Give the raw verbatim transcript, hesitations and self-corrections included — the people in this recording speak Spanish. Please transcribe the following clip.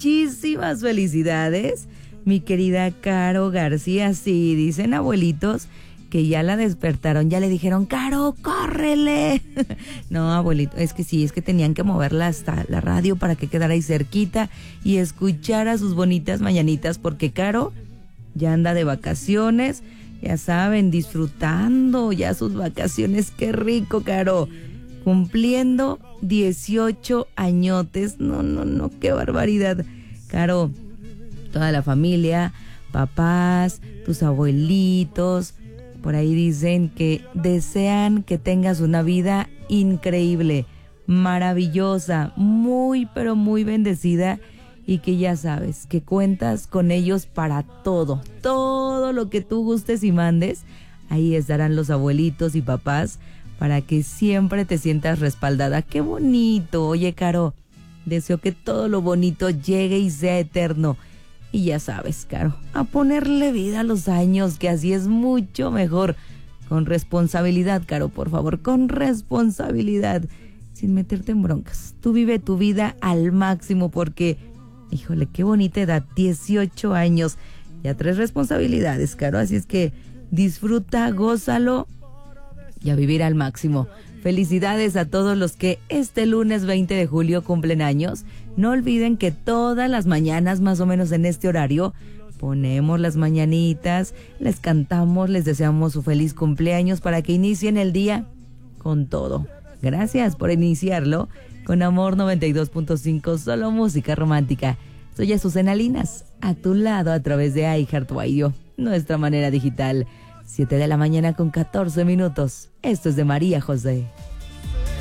muchísimas felicidades, mi querida Caro García. Sí, dicen abuelitos que ya la despertaron, ya le dijeron, Caro, córrele. No, abuelito, es que sí, es que tenían que moverla hasta la radio para que quedara ahí cerquita y escuchara sus bonitas mañanitas, porque Caro ya anda de vacaciones, ya saben, disfrutando ya sus vacaciones. Qué rico, Caro, cumpliendo dieciocho añotes. No, no, no, qué barbaridad. Caro, toda la familia, papás, tus abuelitos, por ahí dicen que desean que tengas una vida increíble, maravillosa, muy, pero muy bendecida, y que ya sabes que cuentas con ellos para todo, todo lo que tú gustes y mandes. Ahí estarán los abuelitos y papás para que siempre te sientas respaldada. ¡Qué bonito! Oye, Caro, deseo que todo lo bonito llegue y sea eterno. Y ya sabes, Caro, a ponerle vida a los años, que así es mucho mejor. Con responsabilidad, Caro, por favor, con responsabilidad, sin meterte en broncas. Tú vive tu vida al máximo porque, híjole, qué bonita edad, dieciocho años. Ya tres responsabilidades, Caro, así es que disfruta, gózalo y a vivir al máximo. Felicidades a todos los que este lunes veinte de julio cumplen años. No olviden que todas las mañanas, más o menos en este horario, ponemos las mañanitas, les cantamos, les deseamos su feliz cumpleaños para que inicien el día con todo. Gracias por iniciarlo con Amor noventa y dos punto cinco, solo música romántica. Soy Azucena Linas, a tu lado a través de iHeartRadio, nuestra manera digital. siete de la mañana con catorce minutos. Esto es de María José.